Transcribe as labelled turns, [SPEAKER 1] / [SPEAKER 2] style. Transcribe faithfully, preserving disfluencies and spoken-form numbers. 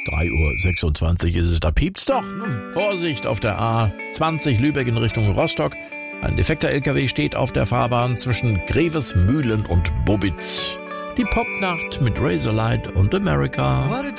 [SPEAKER 1] drei Uhr sechsundzwanzig ist es, da piept's doch. Hm. Vorsicht auf der A zwanzig Lübeck in Richtung Rostock. Ein defekter L K W steht auf der Fahrbahn zwischen Grevesmühlen und Bobitz. Die Popnacht mit Razorlight und America.
[SPEAKER 2] What a